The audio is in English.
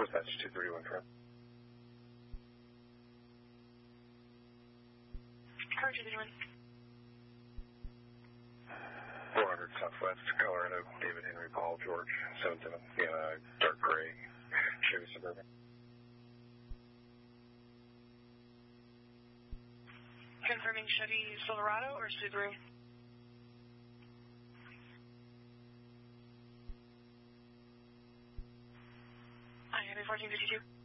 Dispatch 231 front. Car 231. 400 Southwest, Colorado, David Henry Paul George, 77, dark gray, Chevy Suburban. Confirming Chevy Silverado or Subaru? I have a 1452.